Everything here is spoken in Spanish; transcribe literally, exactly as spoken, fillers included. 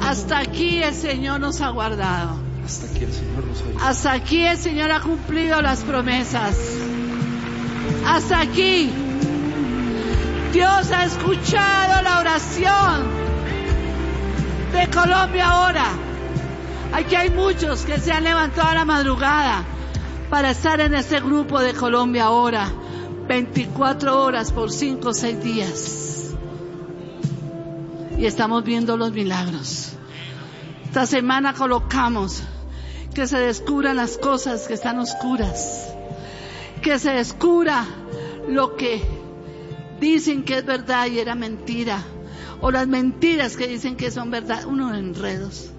Hasta aquí el Señor nos ha guardado. Hasta aquí el Señor nos ha ayudado. Hasta aquí el Señor ha cumplido las promesas. Hasta aquí Dios ha escuchado la oración de Colombia ahora. Aquí hay muchos que se han levantado a la madrugada para estar en este grupo de Colombia ahora, veinticuatro horas por cinco o seis días. Y estamos viendo los milagros. Esta semana colocamos que se descubran las cosas que están oscuras, que se descubra lo que dicen que es verdad y era mentira, o las mentiras que dicen que son verdad, unos enredos.